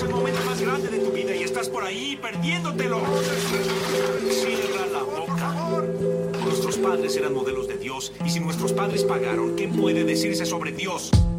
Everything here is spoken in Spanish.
es el momento más grande de tu vida y estás por ahí perdiéndotelo. Cierra la boca. Por favor. Nuestros padres eran modelos de Dios y si nuestros padres pagaron, ¿qué puede decirse sobre Dios?